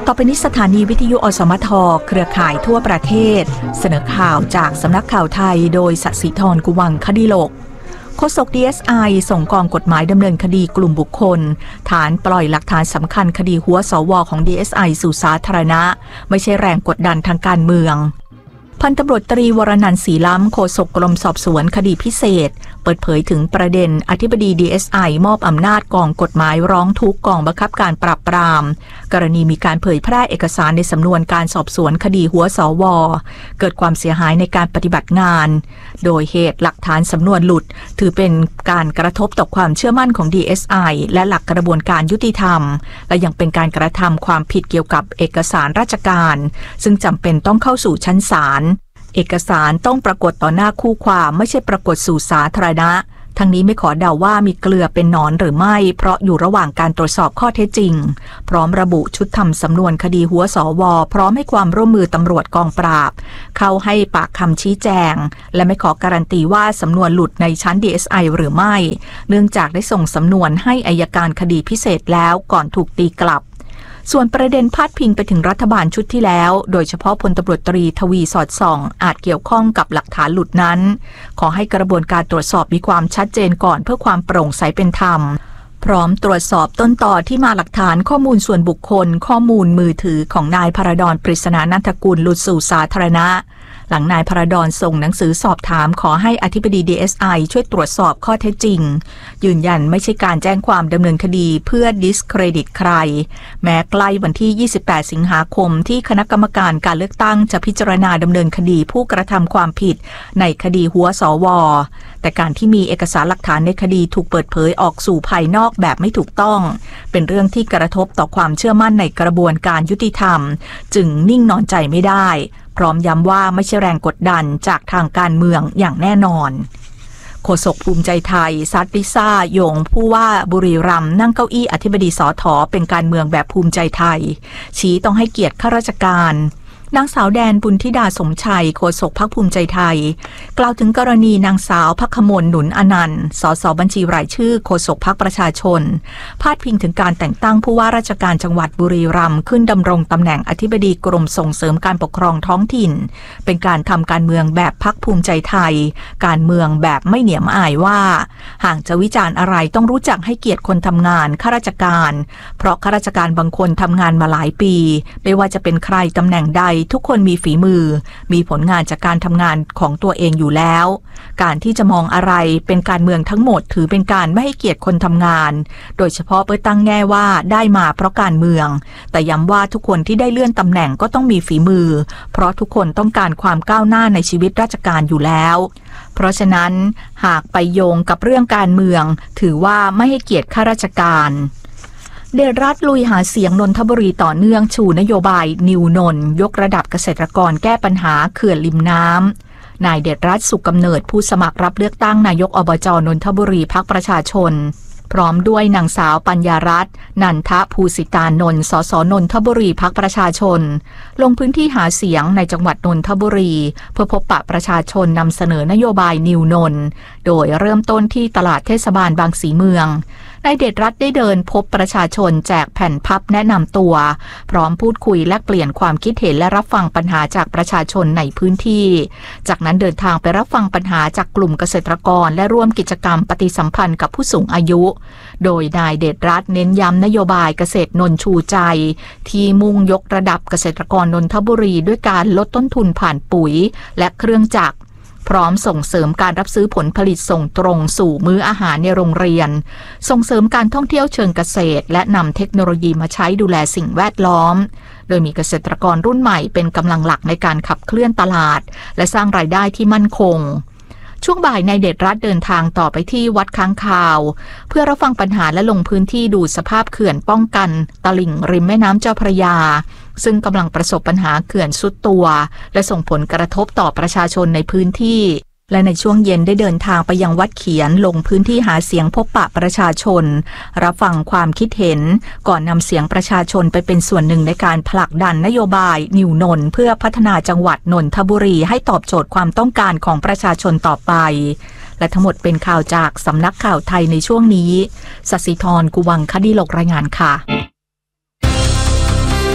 ต่อไปนี้สถานีวิทยุอสมทเครือข่ายทั่วประเทศเสนอข่าวจากสำนักข่าวไทยโดยศศิธร กุวังคดิโลกโฆษก DSI ส่งกองกฎหมายดำเนินคดีกลุ่มบุคคลฐานปล่อยหลักฐานสำคัญคดีหัวสวของ DSI สู่สาธารณะไม่ใช่แรงกดดันทางการเมืองพันตำรวจตรีวรนันท์ศรีล้ำโฆษกกรมสอบสวนคดีพิเศษเปิดเผยถึงประเด็นอธิบดี DSI มอบอำนาจกองกฎหมายร้องทุกข์กองบังคับการปราบปรามกรณีมีการเผยแพร่เอกสารในสำนวนการสอบสวนคดีหัวสวเกิดความเสียหายในการปฏิบัติงานโดยเหตุหลักฐานสำนวนหลุดถือเป็นการกระทบต่อความเชื่อมั่นของ DSI และหลักกระบวนการยุติธรรมและยังเป็นการกระทำความผิดเกี่ยวกับเอกสารราชการซึ่งจำเป็นต้องเข้าสู่ชั้นศาลเอกสารต้องปรากฏต่อหน้าคู่ความไม่ใช่ปรากฏสู่สาธารณะทั้งนี้ไม่ขอเดาว่ามีเกลือเป็นหนอนหรือไม่เพราะอยู่ระหว่างการตรวจสอบข้อเท็จจริงพร้อมระบุชุดทำสำนวนคดีหัวสวพร้อมให้ความร่วมมือตำรวจกองปราบเข้าให้ปากคำชี้แจงและไม่ขอการันตีว่าสำนวนหลุดในชั้น DSI หรือไม่เนื่องจากได้ส่งสำนวนให้อัยการคดีพิเศษแล้วก่อนถูกตีกลับส่วนประเด็นพาดพิงไปถึงรัฐบาลชุดที่แล้วโดยเฉพาะพลตำรวจตรีทวีสอดส่องอาจเกี่ยวข้องกับหลักฐานหลุดนั้นขอให้กระบวนการตรวจสอบมีความชัดเจนก่อนเพื่อความโปร่งใสเป็นธรรมพร้อมตรวจสอบต้นต่อที่มาหลักฐานข้อมูลส่วนบุคคลข้อมูลมือถือของนายพระดร ปริศนานันทกุลหลุดสู่สาธารณะหลังนายพระดรส่งหนังสือสอบถามขอให้อธิบดี DSI ช่วยตรวจสอบข้อเท็จจริงยืนยันไม่ใช่การแจ้งความดำเนินคดีเพื่อดิสเครดิตใครแม้ใกล้วันที่28สิงหาคมที่คณะกรรมการการเลือกตั้งจะพิจารณาดำเนินคดีผู้กระทำความผิดในคดีหัวสวแต่การที่มีเอกสารหลักฐานในคดีถูกเปิดเผยออกสู่ภายนอกแบบไม่ถูกต้องเป็นเรื่องที่กระทบต่อความเชื่อมั่นในกระบวนการยุติธรรมจึงนิ่งนอนใจไม่ได้พร้อมย้ำว่าไม่ใช่แรงกดดันจากทางการเมืองอย่างแน่นอนโฆษกภูมิใจไทยซัดลิซ่าโยงผู้ว่าบุรีรัมย์นั่งเก้าอี้อธิบดีสถ.เป็นการเมืองแบบภูมิใจไทยชี้ต้องให้เกียรติข้าราชการนางสาวแดนบุญธิดาสมชัยโฆษกพรรคภูมิใจไทยกล่าวถึงกรณีนางสาวภัคมลหนุนอนันต์สสบัญชีรายชื่อโฆษกพรรคประชาชนพาดพิงถึงการแต่งตั้งผู้ว่าราชการจังหวัดบุรีรัมย์ขึ้นดำรงตำแหน่งอธิบดีกรมส่งเสริมการปกครองท้องถิ่นเป็นการทำการเมืองแบบพรรคภูมิใจไทยการเมืองแบบไม่เหนียมอายว่าหากจะวิจารณ์อะไรต้องรู้จักให้เกียรติคนทำงานข้าราชการเพราะข้าราชการบางคนทำงานมาหลายปีไม่ว่าจะเป็นใครตำแหน่งใดทุกคนมีฝีมือมีผลงานจากการทำงานของตัวเองอยู่แล้วการที่จะมองอะไรเป็นการเมืองทั้งหมดถือเป็นการไม่ให้เกียรติคนทำงานโดยเฉพาะเพื่อตั้งแง่ว่าได้มาเพราะการเมืองแต่ย้ำว่าทุกคนที่ได้เลื่อนตำแหน่งก็ต้องมีฝีมือเพราะทุกคนต้องการความก้าวหน้าในชีวิตราชการอยู่แล้วเพราะฉะนั้นหากไปโยงกับเรื่องการเมืองถือว่าไม่ให้เกียรติข้าราชการเดชรัฐลุยหาเสียงนนทบุรีต่อเนื่องชูนโยบายนิวนนยกระดับเกษตรกรแก้ปัญหาเขื่อนริมน้ำนายเดชรัฐสุขกำเนิดผู้สมัครรับเลือกตั้งนายกอบจ.นนทบุรีพรรคประชาชนพร้อมด้วยนางสาวปัญญารัตน์นันทภูสิตานนท์สสนนทบุรีพรรคประชาชนลงพื้นที่หาเสียงในจังหวัดนนทบุรีเพื่อพบปะประชาชนนำเสนอนโยบายนิวนนโดยเริ่มต้นที่ตลาดเทศบาลบางสีเมืองนายเดชรัตน์ได้เดินพบประชาชนแจกแผ่นพับแนะนำตัวพร้อมพูดคุยและเปลี่ยนความคิดเห็นและรับฟังปัญหาจากประชาชนในพื้นที่จากนั้นเดินทางไปรับฟังปัญหาจากกลุ่มเกษตรกรและร่วมกิจกรรมปฏิสัมพันธ์กับผู้สูงอายุโดยนายเดชรัตน์เน้นย้ำนโยบายเกษตรนนชูใจที่มุ่งยกระดับเกษตรกรนนทบุรีด้วยการลดต้นทุนผ่านปุ๋ยและเครื่องจักรพร้อมส่งเสริมการรับซื้อผลผลิตส่งตรงสู่มื้ออาหารในโรงเรียนส่งเสริมการท่องเที่ยวเชิงเกษตรและนำเทคโนโลยีมาใช้ดูแลสิ่งแวดล้อมโดยมีเกษตรกรรุ่นใหม่เป็นกำลังหลักในการขับเคลื่อนตลาดและสร้างรายได้ที่มั่นคงช่วงบ่ายนายเดชรัตน์เดินทางต่อไปที่วัดค้างคาวเพื่อรับฟังปัญหาและลงพื้นที่ดูสภาพเขื่อนป้องกันตลิ่งริมแม่น้ำเจ้าพระยาซึ่งกำลังประสบปัญหาเขื่อนทรุดตัวและส่งผลกระทบต่อประชาชนในพื้นที่และในช่วงเย็นได้เดินทางไปยังวัดเขียนลงพื้นที่หาเสียงพบปะประชาชนรับฟังความคิดเห็นก่อนนำเสียงประชาชนไปเป็นส่วนหนึ่งในการผลักดันนโยบายนิวนนเพื่อพัฒนาจังหวัดนนทบุรีให้ตอบโจทย์ความต้องการของประชาชนต่อไปและทั้งหมดเป็นข่าวจากสำนักข่าวไทยในช่วงนี้ศศิธร กุวังคดิโลกรายงานค่ะ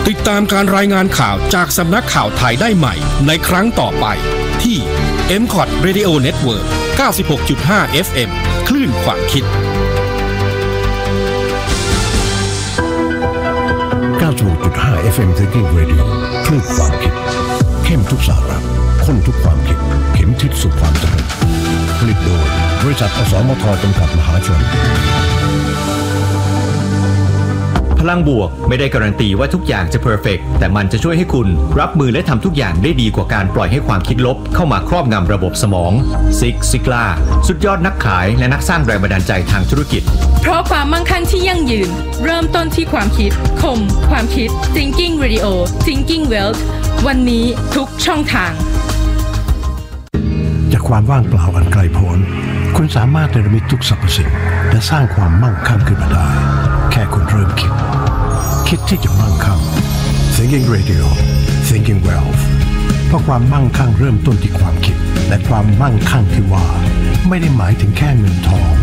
ติดตามการรายงานข่าวจากสำนักข่าวไทยได้ใหม่ในครั้งต่อไปที่ MCOT Radio Network 96.5 FM คลื่นความคิด 96.5 FM Thinking Radio คลื่นความคิดเข้มทุกสาระข้นทุกความคิดเข็มทิศสู่ความสำเร็จผลิตโดยบริษัทอสมทจำกัดมหาชนพลังบวกไม่ได้การันตีว่าทุกอย่างจะเพอร์เฟกต์แต่มันจะช่วยให้คุณรับมือและทำทุกอย่างได้ดีกว่าการปล่อยให้ความคิดลบเข้ามาครอบงำระบบสมองซิกซิกล่าสุดยอดนักขายและนักสร้างแรงบันดาลใจทางธุรกิจเพราะความมั่งคั่งที่ยั่งยืนเริ่มต้นที่ความคิดคมความคิด Thinking Radio Thinking Wealth วันนี้ทุกช่องทางจากความว่างเปล่าอันไกลโพ้นคุณสามารถเนรมิตทุกสรรพสิ่งและสร้างความมั่งคั่งขึ้นมาได้แค่คุณเริ่มคิดที่จะมั่งคั่ง Thinking Radio Thinking Wealth เพราะความมั่งคั่งเริ่มต้นที่ความคิดและความมั่งคั่งที่ว่าไม่ได้หมายถึงแค่เงินทอง